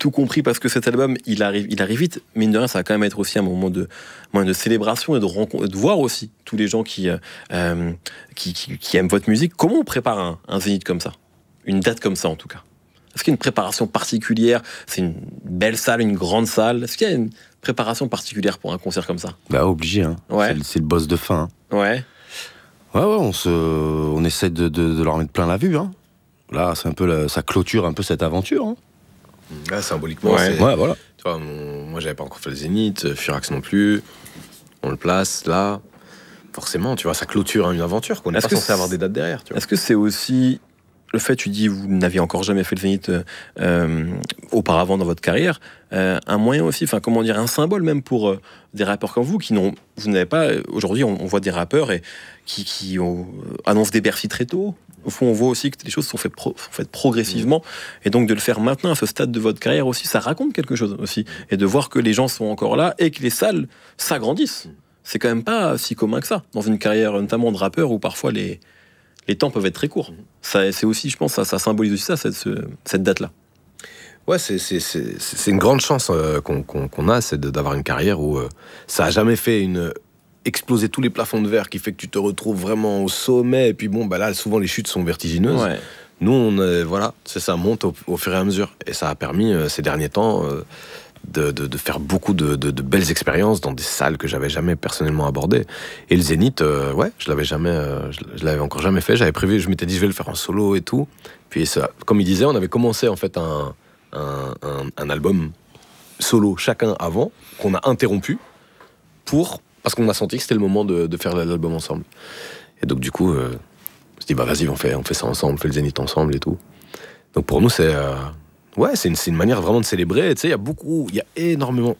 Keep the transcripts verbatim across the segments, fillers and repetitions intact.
tout compris parce que cet album, il arrive, il arrive vite. Mine de rien, ça va quand même être aussi un moment de, moment de célébration et de rencontre, de voir aussi tous les gens qui, euh, qui, qui, qui aiment votre musique. Comment on prépare un, un zénith comme ça? Une date comme ça, en tout cas. Est-ce qu'il y a une préparation particulière? C'est une belle salle, une grande salle. Est-ce qu'il y a une préparation particulière pour un concert comme ça? Bah, obligé, hein. Ouais. C'est, c'est le boss de fin. Hein. Ouais. Ouais, ouais, on, se, on essaie de, de, de leur mettre plein la vue. Hein. Là, c'est un peu la, ça clôture un peu cette aventure. Hein. Là, symboliquement, ouais. c'est... Ouais, voilà. Tu vois, mon, moi, j'avais pas encore fait le Zénith, Furax non plus. On le place là. Forcément, tu vois, ça clôture une aventure. Qu'on n'est pas censé avoir des dates derrière. Tu vois. Est-ce que c'est aussi le fait, tu dis, vous n'aviez encore jamais fait le Zénith euh, auparavant dans votre carrière, euh, un moyen aussi, enfin, comment dire, un symbole même pour euh, des rappeurs comme vous qui n'ont, vous n'avez pas. Aujourd'hui, on, on voit des rappeurs et qui, qui ont, euh, annoncent des Bercy très tôt. Au fond, on voit aussi que les choses sont faites, pro, sont faites progressivement. Et donc, de le faire maintenant, à ce stade de votre carrière aussi, ça raconte quelque chose aussi. Et de voir que les gens sont encore là et que les salles s'agrandissent. C'est quand même pas si commun que ça. Dans une carrière, notamment de rappeur, où parfois les, les temps peuvent être très courts. Ça, c'est aussi, je pense, ça, ça symbolise aussi ça, cette, ce, cette date-là. Ouais, c'est, c'est, c'est, c'est une grande chance euh, qu'on, qu'on, qu'on a, c'est de, d'avoir une carrière où euh, ça a jamais fait une... exploser tous les plafonds de verre qui fait que tu te retrouves vraiment au sommet. Et puis bon, bah là, souvent les chutes sont vertigineuses. Ouais. Nous, on, euh, voilà, c'est ça, monte au, au fur et à mesure. Et ça a permis, euh, ces derniers temps, euh, de, de, de faire beaucoup de, de, de belles expériences dans des salles que j'avais jamais personnellement abordées. Et le Zénith, euh, ouais, je l'avais jamais, euh, je, je l'avais encore jamais fait. J'avais prévu, je m'étais dit, je vais le faire en solo et tout. Puis ça, comme il disait, on avait commencé en fait un, un, un, un album solo chacun avant, qu'on a interrompu pour... Parce qu'on a senti que c'était le moment de, de faire l'album ensemble. Et donc, du coup, euh, on se dit, bah vas-y, on fait, on fait ça ensemble, on fait le Zénith ensemble et tout. Donc, pour nous, c'est... Euh, ouais, c'est une, c'est une manière vraiment de célébrer. Tu sais, il y a beaucoup... Il y a énormément...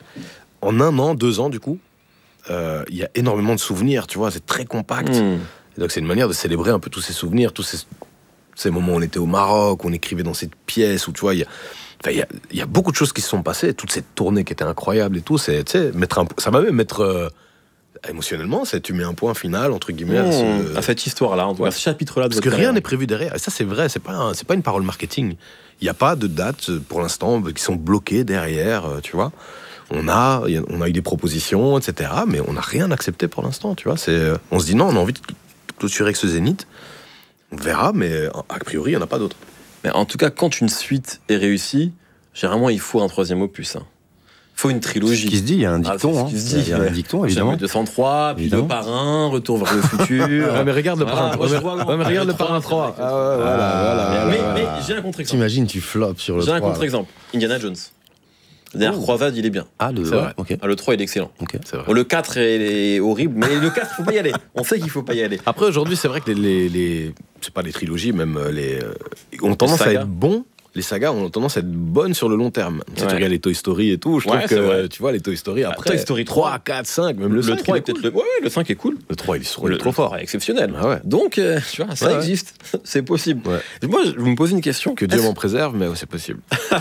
En un an, deux ans, du coup, euh, il y a énormément de souvenirs, tu vois. C'est très compact. Mmh. Et donc, c'est une manière de célébrer un peu tous ces souvenirs, tous ces, ces moments où on était au Maroc, où on écrivait dans cette pièce, où, tu vois, il y a... Enfin, il y a, y a beaucoup de choses qui se sont passées, toute cette tournée qui était incroyable et tout, c'est, tu sais, mettre un, ça m'a même mettre euh, émotionnellement, c'est, tu mets un point final, entre guillemets, mmh, à, ce, à cette histoire-là, en tout cas, ouais. ce chapitre-là de Parce votre que carrière. Rien n'est prévu derrière, et ça c'est vrai, c'est pas, un, c'est pas une parole marketing. Il n'y a pas de dates, pour l'instant, qui sont bloquées derrière, tu vois. On a, on a eu des propositions, et cetera, mais on n'a rien accepté pour l'instant, tu vois. C'est, on se dit non, on a envie de clôturer avec ce Zénith, on verra, mais a priori, il n'y en a pas d'autres. Mais en tout cas, quand une suite est réussie, généralement, il faut un troisième opus. Hein. Il faut une trilogie. C'est ce qui se dit, il y a un dicton. Ah, c'est ce qui se hein. dit. Il y a un dicton, évidemment. deux cent trois, puis évidemment. Le Parrain, Retour vers le futur. Ouais, mais regarde le Parrain. Voilà, ouais, ouais, ouais, mais regarde le Parrain trois. Ah ouais, voilà, voilà, voilà, mais, voilà. mais j'ai un contre-exemple. T'imagines, tu floppes sur le J'ai trois. un contre-exemple. Indiana Jones. La dernière oh. croisade, il est bien. Ah, le, c'est ouais, vrai. Okay. Ah, le trois, il est excellent. Okay. C'est vrai. Bon, le quatre est, est horrible, mais le quatre, il faut pas y aller. On sait qu'il faut pas y aller. Après, aujourd'hui, c'est vrai que les, les, les c'est pas les trilogies, même les, euh, ont tendance à être bons. Les sagas ont tendance à être bonnes sur le long terme. Si ouais. tu regardes les Toy Story et tout, je trouve ouais, que vrai. tu vois les Toy Story après. Ah, Toy Story trois, quatre, cinq, même le, le cinq. Le trois est, est peut-être cool. le. Ouais, le cinq est cool. Le trois, il est, le, il est trop fort. Le exceptionnel. Ah ouais. Donc, euh, tu vois, ça ouais, existe. Ouais. C'est possible. Ouais. Moi, je vous me pose une question. Que Dieu m'en préserve, mais c'est possible.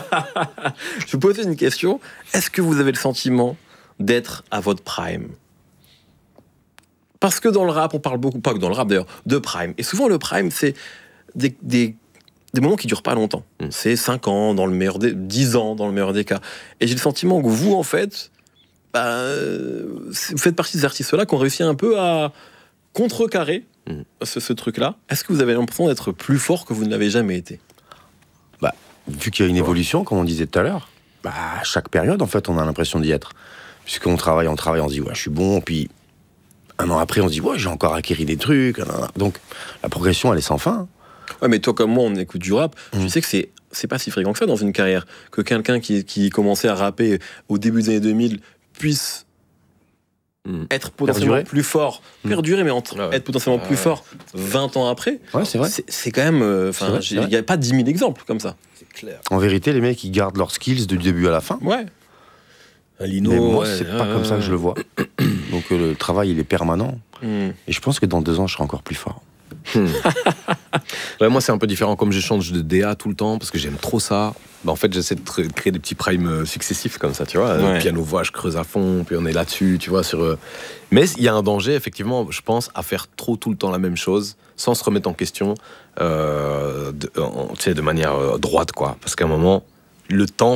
Je vous posais une question. Est-ce que vous avez le sentiment d'être à votre prime? Parce que dans le rap, on parle beaucoup, pas que dans le rap d'ailleurs, de prime. Et souvent, le prime, c'est des. des des moments qui durent pas longtemps. Mmh. C'est cinq ans, dans le meilleur des... dix ans, dans le meilleur des cas. Et j'ai le sentiment que vous, en fait, bah, vous faites partie de ces artistes-là qui ont réussi un peu à contrecarrer mmh. ce, ce truc-là. Est-ce que vous avez l'impression d'être plus fort que vous ne l'avez jamais été? Bah, vu qu'il y a une évolution, comme on disait tout à l'heure, bah, à chaque période, en fait, on a l'impression d'y être. Puisqu'on travaille, on travaille, on se dit, ouais, je suis bon, puis un an après, on se dit, ouais, j'ai encore acquis des trucs. Donc, la progression, elle est sans fin. Ouais, mais toi comme moi, on écoute du rap. Mmh. Je sais que c'est c'est pas si fréquent que ça dans une carrière que quelqu'un qui qui commençait à rapper au début des années deux mille puisse mmh. être potentiellement perdurer. plus fort, mmh. perdurer, mais entre, ah ouais. être potentiellement ah plus ouais. fort vingt ans après. Ouais, c'est vrai. C'est, c'est quand même. Enfin, il n'y a pas dix mille exemples comme ça. C'est clair. En vérité, les mecs, ils gardent leurs skills du début à la fin. Ouais. Un Lino, mais moi, ouais, c'est ouais, pas ouais, comme ouais. ça que je le vois. Donc euh, le travail, il est permanent. Mmh. Et je pense que dans deux ans, je serai encore plus fort. Hmm. ouais, moi c'est un peu différent, comme je change de D A tout le temps parce que j'aime trop ça. Bah, en fait j'essaie de créer des petits primes successifs comme ça, tu vois. Ouais. Piano voix, je creuse à fond, puis on est là-dessus, tu vois. Sur. Mais il y a un danger, effectivement, je pense, à faire trop tout le temps la même chose, sans se remettre en question, euh, de, en, tu sais, de manière droite, quoi. Parce qu'à un moment, le temps